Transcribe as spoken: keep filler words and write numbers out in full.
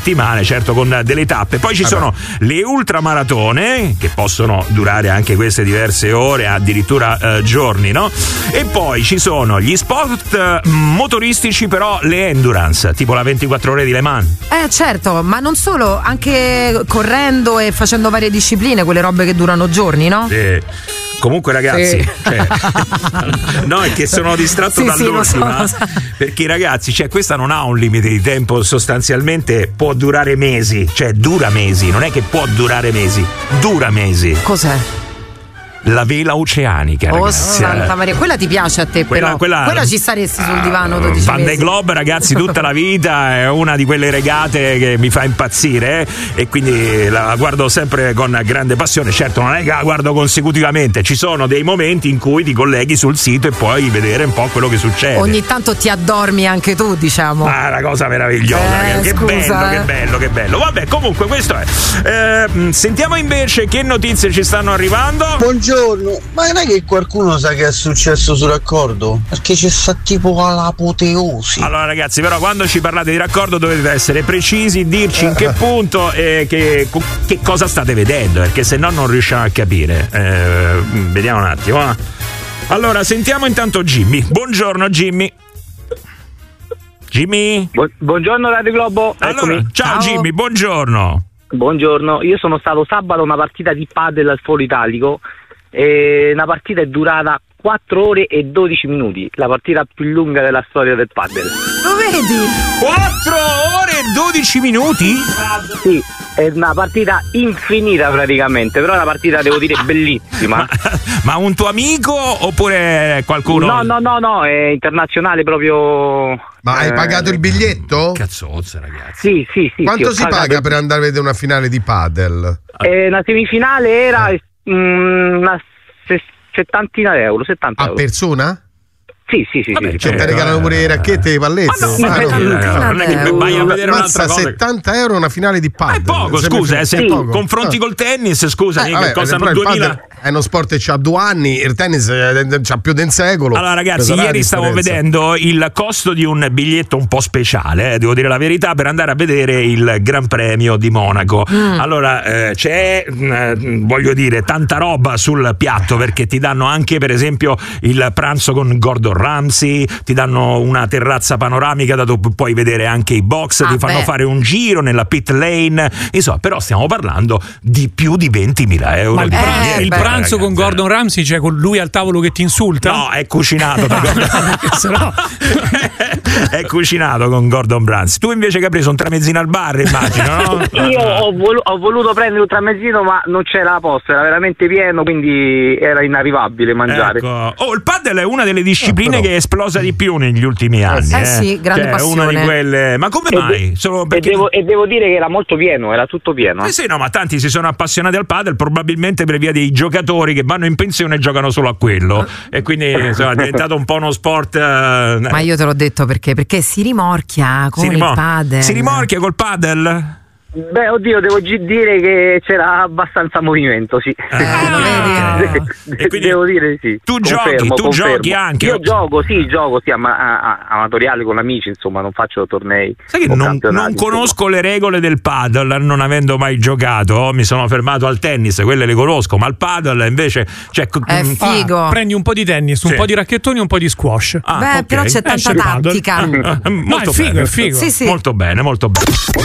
settimane, certo con delle tappe. Poi ci Vabbè. sono le ultramaratone, che possono durare anche queste diverse ore, addirittura eh, giorni, no? E poi ci sono gli sport eh, motoristici, però le endurance, tipo la ventiquattro ore di Le Mans. Eh certo, ma non solo, anche correndo e facendo varie discipline, quelle robe che durano giorni, no? Sì. Comunque ragazzi, Sì. cioè, no, è che sono distratto Sì, sì, lo dall'ultima, so. perché ragazzi, cioè, questa non ha un limite di tempo, sostanzialmente può durare mesi, cioè dura mesi, non è che può durare mesi, dura mesi. Cos'è? La vela oceanica, Oh ragazzi. Santa Maria, quella ti piace a te, Quella- però quella- quella ci staresti sul divano Uh, dodici Van de mesi. Globe, ragazzi, tutta la vita è una di quelle regate che mi fa impazzire, eh, e quindi la guardo sempre con grande passione. Certo, non è che la guardo consecutivamente, ci sono dei momenti in cui ti colleghi sul sito e puoi vedere un po' quello che succede. Ogni tanto ti addormi anche tu, diciamo. Ah, una cosa meravigliosa, Eh, ragazzi. Che scusa, bello, eh. che bello, che bello. Vabbè, comunque questo è. Eh, sentiamo invece che notizie ci stanno arrivando. Buongiorno, ma non è che qualcuno sa che è successo sul raccordo? Perché c'è sta tipo all'apoteosi. Allora ragazzi, però quando ci parlate di raccordo dovete essere precisi, dirci in che punto e che, che cosa state vedendo, perché se no non riusciamo a capire. Eh, vediamo un attimo. eh. Allora, sentiamo intanto Jimmy. Buongiorno Jimmy. Jimmy? Bu- buongiorno Radio Globo. Allora, Eccomi. ciao, Jimmy, buongiorno. Buongiorno, io sono stato sabato a una partita di padel al Foro Italico e una partita è durata quattro ore e dodici minuti, la partita più lunga della storia del padel. Lo vedi? quattro ore e dodici minuti? Sì, è una partita infinita praticamente, però è una partita, devo dire, bellissima. Ma, ma un tuo amico oppure qualcuno? No, no, no, no, è internazionale proprio. Ma hai eh, pagato il biglietto? Cazzozza, ragazzi. Sì, sì, sì. Quanto sì, ho si paga pagato- per andare a vedere una finale di padel? Eh, una semifinale era mm, una se- settantina euro, settanta A euro. persona? Sì, sì, sì. Vabbè, sì, Cioè, sì. ti regalano pure le racchette e le pallette? Ma no, Sì, ma sì, no, sì, non è che euro. vai a vedere un'altra Mazza, cosa. settanta euro una finale di Ma padel. è poco, Se mi scusa, fa- eh, se È poco. confronti Ah. col tennis, scusa, Eh, che vabbè, costano però il duemila. padel è uno sport che ha due anni, il tennis eh, c'ha più di un secolo. Allora ragazzi, Questa è la ieri stavo differenza. vedendo il costo di un biglietto un po' speciale, eh, devo dire la verità, per andare a vedere il Gran Premio di Monaco. Mm. Allora eh, c'è, mh, voglio dire, tanta roba sul piatto, perché ti danno anche per esempio il pranzo con Gordon Ramsay, ti danno una terrazza panoramica da dove puoi vedere anche i box, Ah, ti fanno beh. fare un giro nella pit lane, insomma, però stiamo parlando di più di ventimila euro. Ma il, di pranzo, biglietto, il beh, pranzo con ragazzi. Gordon Ramsay, cioè con lui al tavolo che ti insulta? No, è cucinato da Perché sennò- è cucinato con Gordon Ramsay. Tu invece che hai preso un tramezzino al bar, immagino, no? Io ho, volu- ho voluto prendere un tramezzino, ma non c'era la posta, era veramente pieno, quindi era inarrivabile mangiare. Ecco. Oh, il padel è una delle discipline Eh, però. che è esplosa di più negli ultimi anni. Eh sì, grande Cioè, passione. una di quelle. Ma come E mai? de- Solo E, perché. devo, e devo dire che era molto pieno, era tutto pieno. eh. Eh sì, no, ma tanti si sono appassionati al padel probabilmente per via dei giocatori che vanno in pensione e giocano solo a quello. E quindi insomma, è diventato un po' uno sport. eh, Ma io te l'ho detto perché, perché si rimorchia con si, rimor- il padel. si rimorchia col padel? Beh, oddio, devo gi- dire che c'era abbastanza movimento, sì. Eh, lo vedi? De- e quindi devo dire sì. tu Confermo, giochi, tu confermo. giochi anche. Io gioco, sì, gioco, sì, ama- a- a- amatoriale con amici, insomma, non faccio tornei. Sai che o non, campionati, non insomma. conosco le regole del padel, non avendo mai giocato, mi sono fermato al tennis, quelle le conosco, ma al padel invece cioè, co- È mm, figo. Ah, prendi un po' di tennis, un Sì. po' di racchettoni e un po' di squash. ah, Beh, ok. però c'è tanta Esce il padel. tattica. Ah, ah, No, molto è figo, bene. è figo. Sì, sì. Molto bene, molto bene.